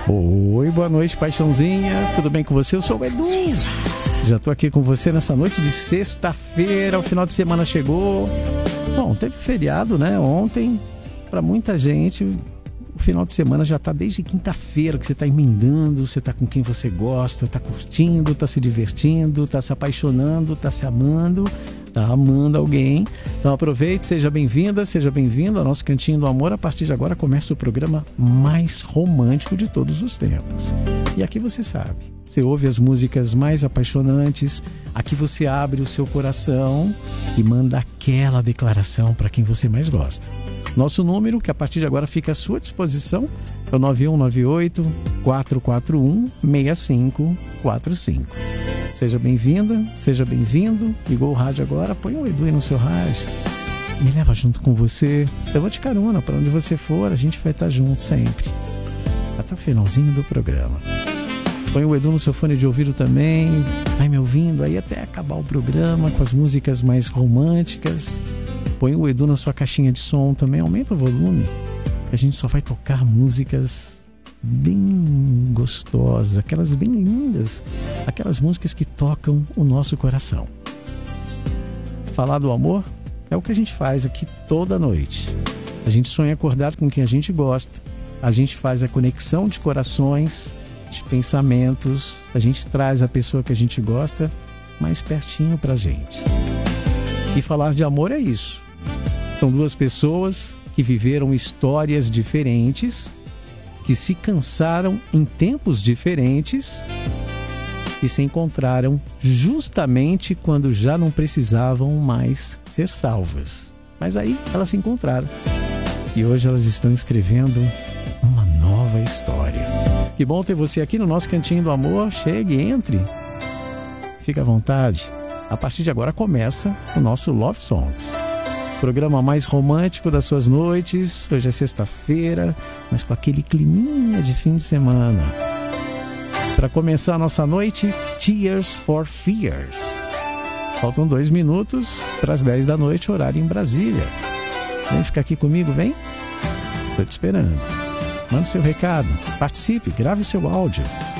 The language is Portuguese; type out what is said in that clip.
Oi, boa noite, paixãozinha. Tudo bem com você? Eu sou o Edu. Já tô aqui com você nessa noite de sexta-feira. O final de semana chegou. Bom, teve feriado, né? Ontem, para muita gente, o final de semana já tá desde quinta-feira, que você tá emendando, você tá com quem você gosta, tá curtindo, tá se divertindo, tá se apaixonando, tá se amando, tá amando alguém. Então aproveite, seja bem-vinda, seja bem-vindo ao nosso Cantinho do Amor. A partir de agora começa o programa mais romântico de todos os tempos. E aqui você sabe, você ouve as músicas mais apaixonantes, aqui você abre o seu coração e manda aquela declaração para quem você mais gosta. Nosso número, que a partir de agora fica à sua disposição, é o 9198-441-6545. Seja bem-vinda, seja bem-vindo. Ligou o rádio agora, põe o Edu aí no seu rádio. Me leva junto com você. Eu vou de carona, para onde você for, a gente vai estar junto sempre. Até o finalzinho do programa. Põe o Edu no seu fone de ouvido também. Vai me ouvindo aí até acabar o programa com as músicas mais românticas. Põe o Edu na sua caixinha de som também, aumenta o volume, que a gente só vai tocar músicas bem gostosas, aquelas bem lindas, aquelas músicas que tocam o nosso coração. Falar do amor é o que a gente faz aqui toda noite. A gente sonha acordar com quem a gente gosta, a gente faz a conexão de corações, de pensamentos, a gente traz a pessoa que a gente gosta mais pertinho pra gente. E falar de amor é isso. São duas pessoas que viveram histórias diferentes, que se cansaram em tempos diferentes e se encontraram justamente quando já não precisavam mais ser salvas. Mas aí elas se encontraram e hoje elas estão escrevendo uma nova história. Que bom ter você aqui no nosso Cantinho do Amor. Chegue, entre, fique à vontade. A partir de agora começa o nosso Love Songs, programa mais romântico das suas noites. Hoje é sexta-feira, mas com aquele climinha de fim de semana. Para começar a nossa noite, Tears for Fears. Faltam 2 minutos para as 10 da noite, horário em Brasília. Vem ficar aqui comigo, vem? Estou te esperando. Mande seu recado, participe, grave seu áudio.